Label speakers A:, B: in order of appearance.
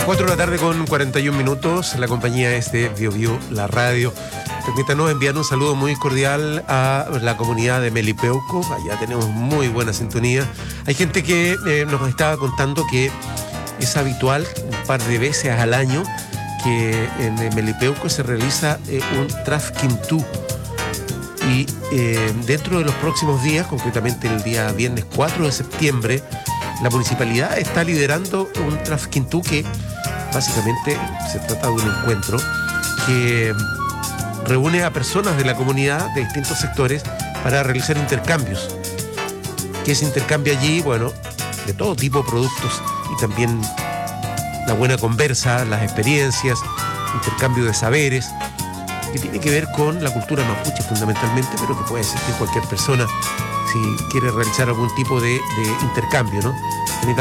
A: Las 4 de la tarde con 41 minutos, la compañía es de BioBio, la radio. Permítanos enviar un saludo muy cordial a la comunidad de Melipeuco. Allá tenemos muy buena sintonía. Hay gente que nos estaba contando que es habitual un par de veces al año que en Melipeuco se realiza un Trafquintú. Y dentro de los próximos días, concretamente el día viernes 4 de septiembre, la municipalidad está liderando un Trafquintú que básicamente se trata de un encuentro que reúne a personas de la comunidad de distintos sectores para realizar intercambios. ¿Qué se intercambia allí? Bueno, de todo tipo de productos y también la buena conversa, las experiencias, intercambio de saberes, que tiene que ver con la cultura mapuche fundamentalmente, pero que puede existir cualquier persona si quiere realizar algún tipo de intercambio, ¿no?